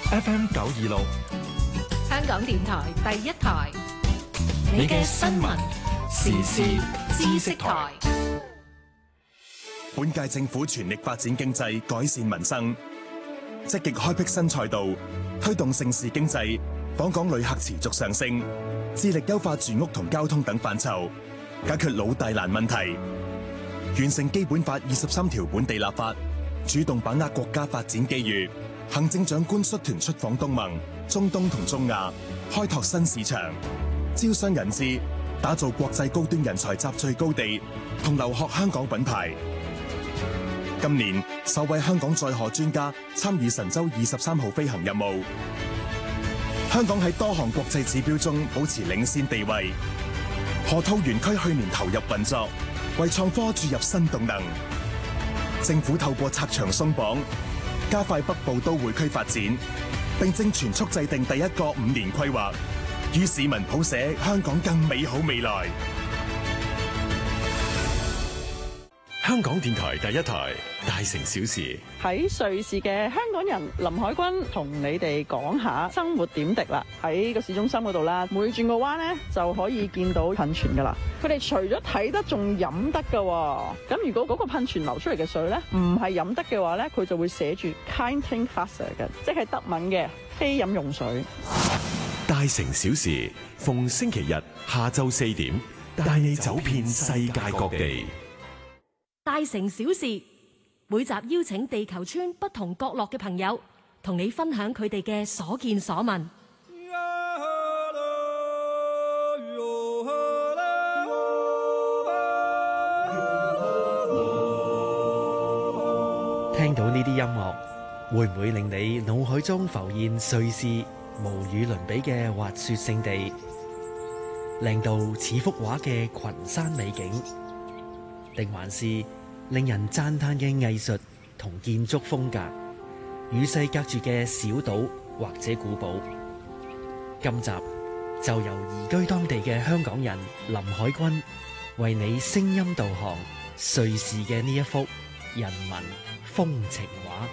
FM 926， 香港電台第一台，你嘅新聞時事知識台。 本屆政府全力發展經濟，改善民生，積極開闢新賽道，推動盛事經濟，訪港旅客持續上升，致力優化住屋同交通等範疇，解決老大難問題，完成基本法23條本地立法，主動把握國家發展機遇。行政長官率團出訪東盟、中東同中亞，開拓新市場，招商引資，打造國際高端人才集聚高地，同留學香港品牌。今年首位香港載荷專家參與神舟23號飛行任務，香港喺多項國際指標中保持領先地位。河套園區去年投入運作，為創科注入新動能。政府透過拆牆鬆綁，加快北部都會區發展，並正全速制定第一個5年規劃，與市民譜寫香港更美好未來。 香港電台第一台，大城小事。 喺瑞士嘅香港人林海軍同你哋講下生活點滴啦。喺個市中心嗰度啦，每轉個彎咧就可以見到噴泉噶啦。佢哋除咗睇得，仲飲得噶。咁如果嗰個噴泉流出嚟嘅水咧唔係飲得嘅話咧，佢就會寫住 kein Trinkwasser 嘅，即係德文嘅非飲用水。 大城小事，逢星期日下晝4點，帶你走遍世界各地。 大城小事，每集邀請地球村不同角落嘅朋友，同你分享佢哋嘅所見所聞。 聽到呢啲音樂，會唔會令你腦海中浮現瑞士無與倫比嘅滑雪勝地，靚到似幅畫嘅群山美景？定還是令人讚嘆嘅藝術同建築風格，與世隔絕嘅小島或者古堡？今集就由移居當地嘅香港人林海軍為你聲音導航瑞士嘅呢一幅人文風情畫。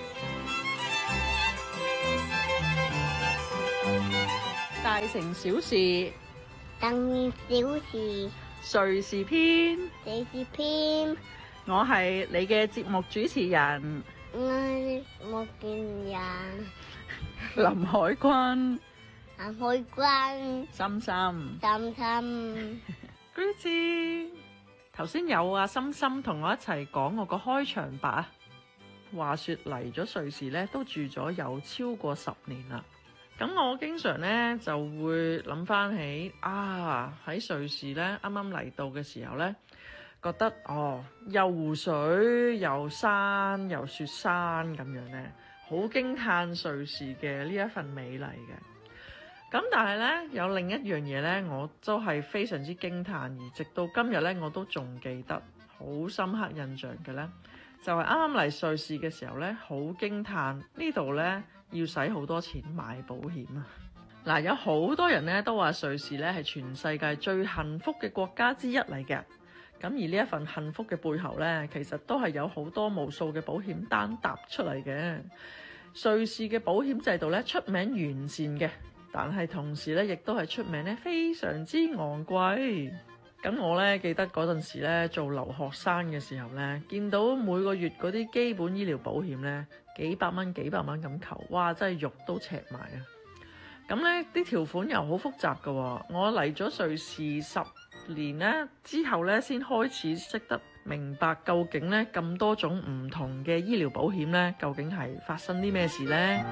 大城小事， 更小事， 瑞士篇， 瑞士篇。 我係你嘅節目主持人， 我係木見人， 林海軍， 林海軍， 心心， 心心。 Gracie，頭先有阿心心同我一齊講我個開場白啊。話說嚟咗瑞士咧，都住咗有超過10年啦。咁我經常咧就會諗翻起喺瑞士咧，啱啱嚟到嘅時候咧，覺得又湖水又山又雪山咁樣咧，好驚嘆瑞士嘅呢一份美麗嘅。咁但係咧有另一樣嘢咧，我都係非常之驚嘆，而直到今日咧我都仲記得好深刻印象嘅咧，就係啱啱嚟瑞士嘅時候咧，好驚嘆呢度咧要使好多錢買保險啊！嗱，有好多人咧都話瑞士咧係全世界最幸福嘅國家之一嚟嘅。咁而呢一份幸福嘅背後咧，其實都係有好多無數嘅保險單搭出嚟嘅。瑞士嘅保險制度咧出名完善嘅，但係同時咧亦都係出名咧非常之昂貴。咁我咧記得嗰陣時咧做留學生嘅時候咧，見到每個月嗰啲基本醫療保險咧幾百蚊咁求，哇！真係肉都赤埋啊！咁咧啲條款又好複雜㗎喎。我嚟咗瑞士10年咧之後咧，先開始識得明白究竟咧咁多種唔同嘅醫療保險咧，究竟係發生啲咩事咧？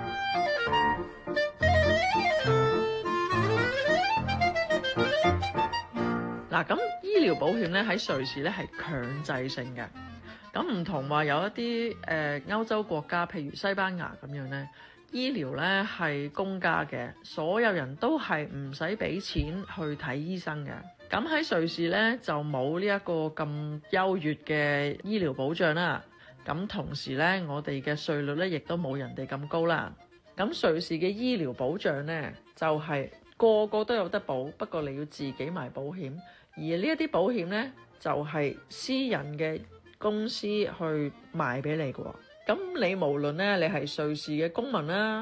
嗱，咁醫療保險咧喺瑞士咧係強制性嘅。咁唔同話有一啲歐洲國家，譬如西班牙咁樣咧，醫療咧係公家嘅，所有人都係唔使俾錢去睇醫生嘅。咁喺瑞士咧就冇呢一個咁優越嘅醫療保障啦。咁同時咧，我哋嘅稅率咧亦都冇人哋咁高啦。咁瑞士嘅醫療保障咧就係個個都有得保，不過你要自己買保險。而呢一啲保險咧就係私人嘅公司去賣俾你嘅喎。咁你無論咧你係瑞士嘅公民啦，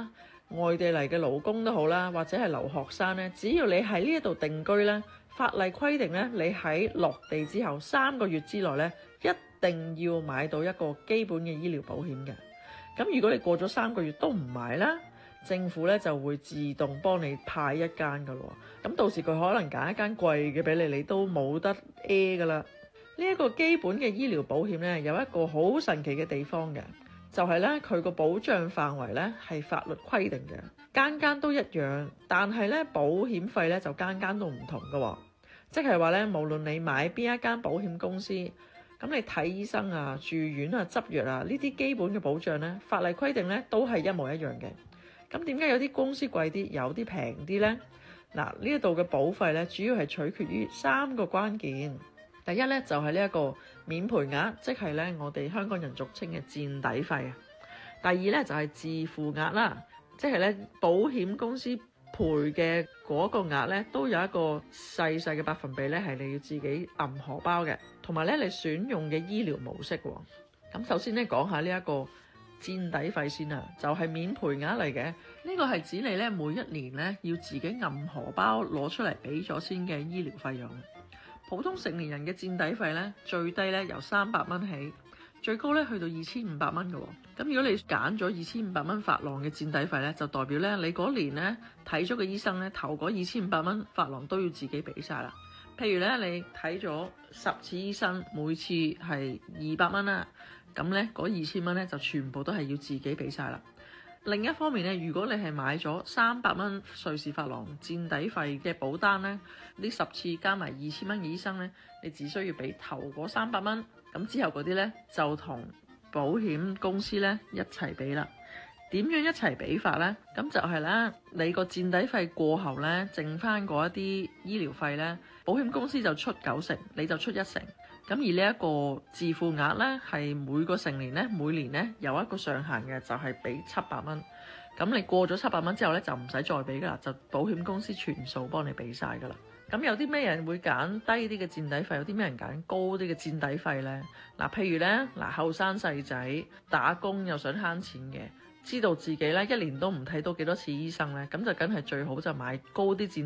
外地嚟嘅勞工都好啦，或者係留學生呢，只要你喺呢一度定居呢，法例規定呢，你喺落地之後3個月之內呢，一定要買到一個基本嘅醫療保險嘅。咁如果你過咗3個月都唔買啦，政府咧就會自動幫你派一間噶咯。咁到時佢可能揀一間貴嘅俾你，你都冇得 A 噶啦。呢一個基本嘅醫療保險咧，有一個好神奇嘅地方嘅，就係咧佢個保障範圍咧係法律規定嘅，間間都一樣，但係咧保險費咧就間間都唔同噶。即係話咧，無論你買邊一間保險公司，咁你睇醫生啊、住院啊、執藥啊呢啲基本嘅保障咧，法例規定咧都係一模一樣嘅。咁點解有啲公司貴啲，有啲平啲呢？嗱，呢一度嘅保費咧，主要係取決於3個關鍵。第一咧就係呢一個免賠額，即係咧我哋香港人俗稱嘅墊底費啊。第二咧就係自付額啦，即係咧保險公司賠嘅嗰個額咧都有一個細細嘅百分比咧係你要自己揞荷包嘅，同埋咧你選用嘅醫療模式喎。咁首先咧講下呢一個墊底費先啊，就係免賠額嚟嘅。呢個係指你咧每一年咧要自己揞荷包攞出嚟俾咗先嘅醫療費用。普通成年人嘅墊底費咧最低咧由300蚊起，最高咧去到2500蚊嘅喎。咁如果你揀咗2500蚊發廊嘅墊底費咧，就代表咧你嗰年咧睇咗個醫生咧頭嗰2500蚊發廊都要自己俾晒啦。譬如咧你睇咗10次醫生，每次係200蚊啦。咁咧嗰2000蚊咧就全部都係要自己俾晒啦。另一方面咧，如果你係買咗300蚊瑞士法郎墊底費嘅保單咧，呢10次加埋2000蚊嘅醫生咧，你只需要俾頭嗰300蚊，咁之後嗰啲咧就同保險公司咧一齊俾啦。點樣一齊俾法咧？咁就係咧，你個墊底費過後咧，剩翻嗰一啲醫療費咧，保險公司就出90%，你就出1%。咁而呢一個自付額咧，係每個成年咧，每年咧有一個上限嘅，就係俾700蚊。咁你過咗700蚊之後咧，就唔使再俾噶啦，就保險公司全數幫你俾晒噶啦。咁有啲咩人會揀低啲嘅墊底費？有啲咩人揀高啲嘅墊底費咧？嗱，譬如咧，後生細仔打工又想慳錢嘅，知道自己咧一年都唔睇到幾多次醫生咧，咁就梗係最好就買高啲墊